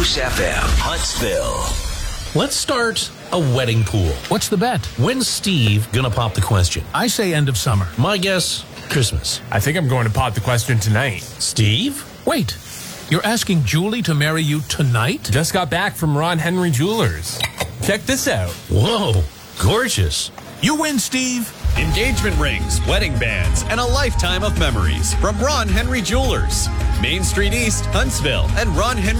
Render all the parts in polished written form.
Moose FM, Huntsville. Let's start a wedding pool. What's the bet? When's Steve gonna pop the question? I say end of summer. My guess, Christmas. I think I'm going to pop the question tonight. Steve? Wait, you're asking Julie to marry you tonight? Just got back from Ron Henry Jewelers. Check this out. Whoa, gorgeous. You win, Steve. Engagement rings, wedding bands, and a lifetime of memories from Ron Henry Jewelers. Main Street East, Huntsville, and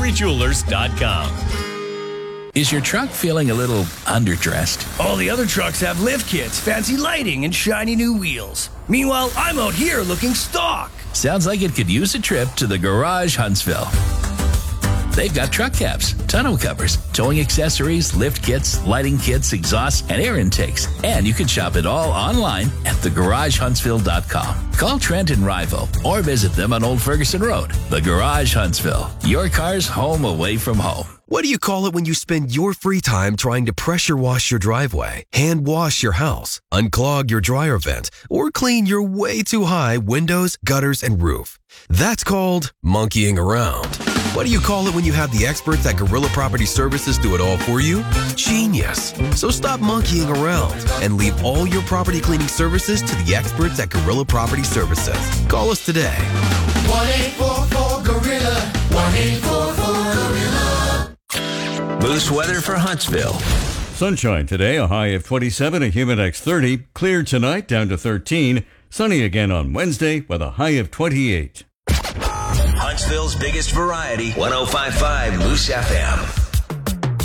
RonHenryJewelers.com. Is your truck feeling a little underdressed? All the other trucks have lift kits, fancy lighting, and shiny new wheels. Meanwhile, I'm out here looking stock. Sounds like it could use a trip to the Garage Huntsville. They've got truck caps, tonneau covers, towing accessories, lift kits, lighting kits, exhausts, and air intakes. And you can shop it all online at thegaragehuntsville.com. Call Trent and Rival or visit them on Old Ferguson Road. The Garage Huntsville, your car's home away from home. What do you call it when you spend your free time trying to pressure wash your driveway, hand wash your house, unclog your dryer vent, or clean your way too high windows, gutters, and roof? That's called monkeying around. What do you call it when you have the experts at Gorilla Property Services do it all for you? Genius. So stop monkeying around and leave all your property cleaning services to the experts at Gorilla Property Services. Call us today. 1-844-GORILLA. 1-844-GORILLA. Moose weather for Huntsville. Sunshine today, a high of 27, a Humidex 30. Clear tonight, down to 13. Sunny again on Wednesday with a high of 28. Huntsville's biggest variety, 105.5 Moose FM.